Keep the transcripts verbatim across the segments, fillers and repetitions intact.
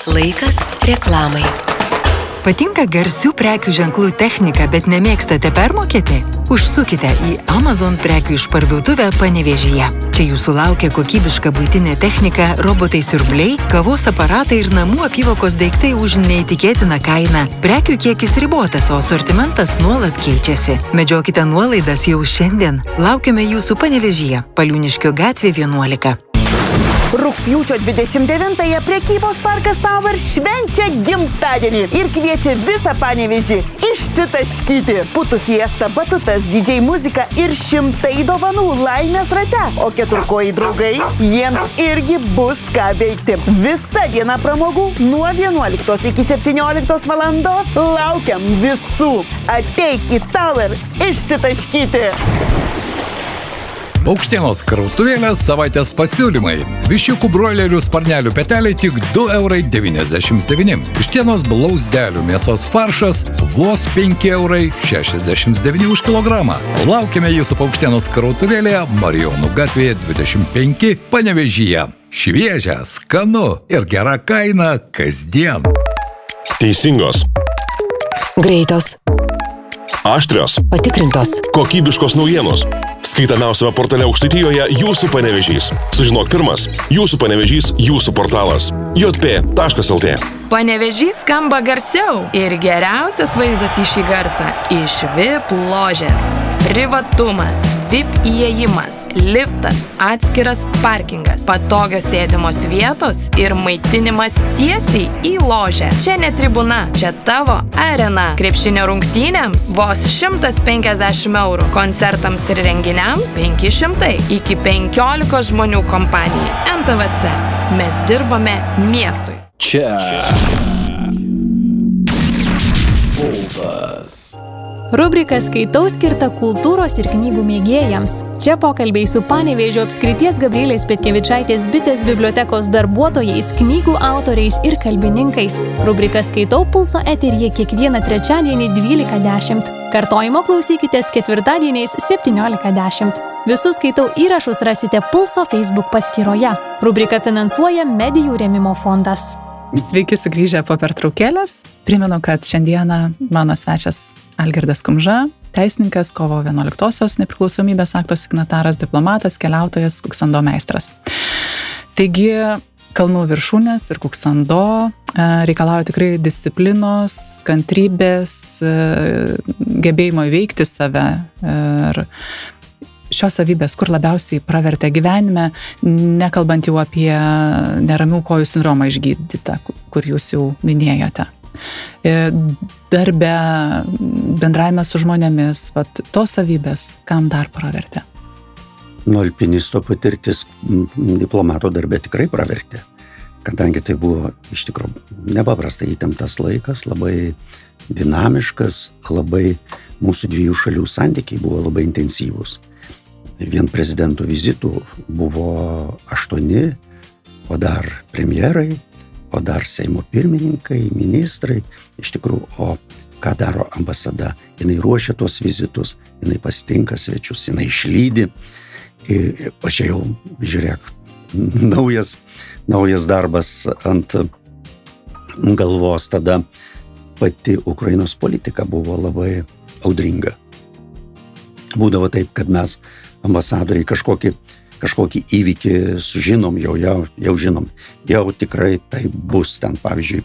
Laikas reklamai. Patinka garsių prekių ženklų technika, bet nemėgstate permokėti? Užsukite į Amazon prekių išparduotuvę Panevėžyje. Čia jūsų laukia kokybiška buitinė technika, robotai siurbliai, kavos aparatai ir namų apyvokos daiktai už neįtikėtiną kainą. Prekių kiekis ribotas, o asortimentas nuolat keičiasi. Medžiokite nuolaidas jau šiandien. Laukiame jūsų Panevėžyje, Paliūniškio gatvė vienuolika. Rugpjūčio dvidešimt devintąją prekybos parkas Tower švenčia gimtadienį ir kviečia visą Panevėžį išsitaškyti. Putų fiesta, batutas, didžei muzika ir šimtai dovanų laimės rate. O keturkojai draugai, jiems irgi bus ką veikti. Visa diena pramogų nuo vienuoliktos iki septynioliktos valandos laukiam visų. Ateik į Tower išsitaškyti. Paukštienos krautuvėlės savaitės pasiūlymai. Viščiukų broilerių sparnelių peteliai tik du eurai devyniasdešimt devyni. Vištienos blauzdelių mėsos faršas vos penki eurai šešiasdešimt devyni už kilogramą. Laukiame jūsų Paukštienos krautuvėlėje Marijonų gatvėje dvidešimt penki Panevėžyje. Šviežia, skanu ir gera kaina kasdien. Teisingos. Greitos. Aštrios. Patikrintos. Kokybiškos naujienos. Skaitamiausiame portale Aukštaitijoje jūsų Panevėžys. Sužinok pirmas. Jūsų Panevėžys, jūsų portalas. j p taškas l t. Panevėžys skamba garsiau ir geriausias vaizdas į šį garsą iš V I P ložės. Privatumas, V I P įėjimas, liftas, atskiras parkingas, patogios sėdimos vietos ir maitinimas tiesiai į ložę. Čia ne tribuna, čia tavo arena. Krepšinio rungtynėms vos šimtas penkiasdešimt eurų, koncertams ir renginiams penki šimtai, iki penkiolikos žmonių kompanijai. N T V C. Mes dirbame miestui. Čia. Pulsas. Rubrika Skaitau skirta kultūros ir knygų mėgėjams. Čia pokalbiai su Panevėžio apskrities Gabrielės Petkevičaitės bitės bibliotekos darbuotojais, knygų autoriais ir kalbininkais. Rubrika Skaitau Pulso eteryje kiekvieną trečiadienį dvylika dešimt. Kartojimo klausykitės ketvirtadieniais septyniolika dešimt. Visus Skaitau įrašus rasite Pulso Facebook paskyroje. Rubrika finansuoja Medijų rėmimo fondas. Sveiki sugrįžę po pertraukėlės. Primenu, kad šiandieną mano svečias Algirdas Kumža, teisininkas, kovo vienuoliktosios nepriklausomybės akto signataras, diplomatas, keliautojas, kuksando meistras. Taigi, kalnų viršūnės ir kuksando reikalauja tikrai disciplinos, kantrybės, gebėjimo įveikti save ir šios savybės, kur labiausiai pravertė gyvenime, nekalbant jau apie neramių kojų sindromą išgydytą, kur jūs jau minėjote. Darbe, bendravime su žmonėmis, vat, tos savybės, kam dar pravertė? Nu, alpinisto patirtis diplomato darbe tikrai pravertė, kadangi tai buvo iš tikrųjų nepaprastai įtemptas laikas, labai dinamiškas, labai mūsų dviejų šalių santykiai buvo labai intensyvūs. Vien prezidento vizitų buvo aštuoni, o dar premjerai, o dar Seimo pirmininkai, ministrai. Iš tikrųjų, o ką daro ambasada? Jinai ruošia tuos vizitus, jinai pasitinka svečius, jinai išlydi. O čia jau, žiūrėk, naujas, naujas darbas ant galvos. Tada pati Ukrainos politika buvo labai audringa. Būdavo taip, kad mes ambasadoriai kažkokį, kažkokį įvykį sužinom, jau, jau, jau žinom, jau tikrai tai bus ten, pavyzdžiui,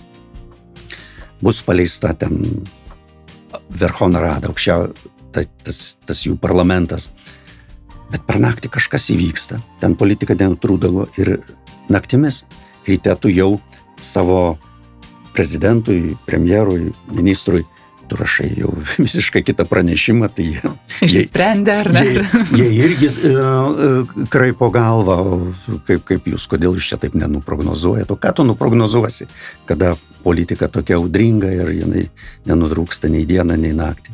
bus paleista ten Verhovna Rada, aukščiau, tai, tas, tas jų parlamentas, bet per naktį kažkas įvyksta, ten politika nenutrūdavo ir naktimis, ryte tu jau savo prezidentui, premjerui, ministrui, tu rašai jau visiškai kitą pranešimą, tai jie... Išsprendė, ar ne? Jie, jie irgi uh, kraipo galvą, kaip, kaip jūs, kodėl jūs čia taip nenuprognozuojate, o ką tu nuprognozuosi, kada politika tokia audringa ir jinai nenutrūksta nei dieną, nei naktį.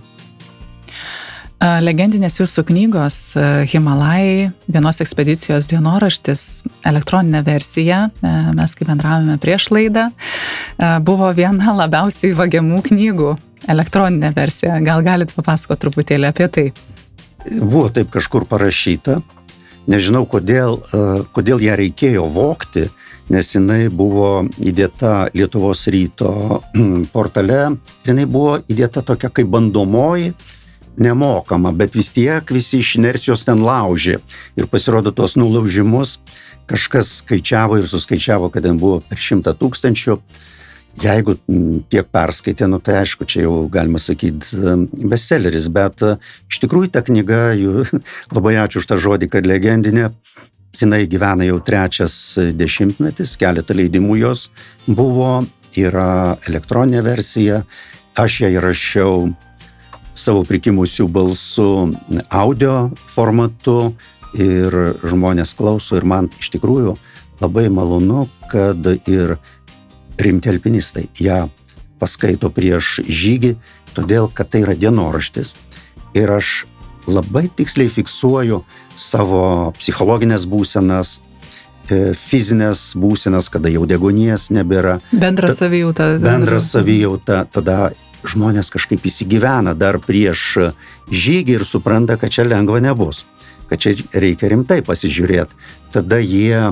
Legendinės jūsų knygos Himalajai, vienos ekspedicijos dienoraštis, elektroninė versija, mes kai bendravome prieš laidą, buvo viena labiausiai vagiamų knygų, elektroninė versija. Gal galit papasakoti truputėlį apie tai? Buvo taip kažkur parašyta Nežinau, kodėl, kodėl ją reikėjo vogti, nes jinai buvo įdėta Lietuvos ryto portale. Jinai buvo įdėta tokia kaip bandomoji, nemokama, bet vis tiek visi iš inercijos ten laužė. Ir pasirodo tos nulaužimus kažkas skaičiavo ir suskaičiavo, kad ten buvo per šimtą tūkstančių. Jeigu tiek perskaitė, nu tai aišku, čia jau galima sakyti bestselleris, bet iš tikrųjų ta knyga, jų, labai ačiū už tą žodį, kad legendinė, jinai gyvena jau trečias dešimtmetis, keletą leidimų jos buvo, yra elektroninė versija, aš ją įrašiau savo prikimusių balsų audio formatu ir žmonės klauso ir man iš tikrųjų labai malonu, kad ir rimti alpinistai ją paskaito prieš žygį, todėl kad tai yra dienoraštis ir aš labai tiksliai fiksuoju savo psichologinės būsenas, fizinės būsenas, kada jau deguonies nebėra. Bendra savijauta. Bendra savijauta, tada žmonės kažkaip įsigyvena dar prieš žygį ir supranta, kad čia lengva nebus, kad čia reikia rimtai pasižiūrėti. Tada jie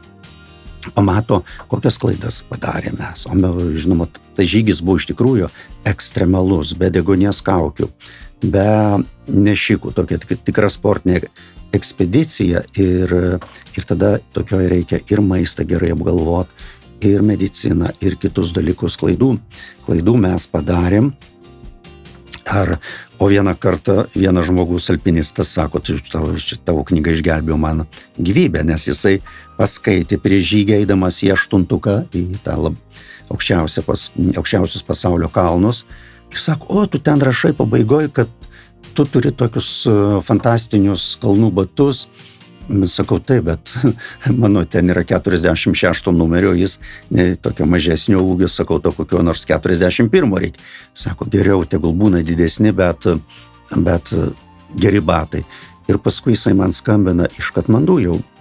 pamato, kokias klaidas padarė mes. O žinoma, tai žygis buvo iš tikrųjų ekstremalus, be deguonies kaukių, be nešikų, tokia tikra sportinė ekspedicija ir, ir tada tokioje reikia ir maistą gerai apgalvoti, ir mediciną, ir kitus dalykus. Klaidų, klaidų mes padarėm. Ar, o vieną kartą vienas žmogus alpinistas sako, tai tavo, tavo knyga išgelbėjo man gyvybę, nes jisai paskaitė prie žygį eidamas į aštuntuką, į tą lab, aukščiausia pas, aukščiausius pasaulio kalnus. Ir sako, o tu ten rašai pabaigoj, kad tu turi tokius fantastinius kalnų batus. Sakau, taip, bet mano ten yra keturiasdešimt šešto numerio, jis ne, tokio mažesnio ūgio, sakau, to kokio nors keturiasdešimt pirmo reikia. Sako, geriau, tegul būna didesni, bet, bet geri batai. Ir paskui jisai man skambina iš Katmandu jau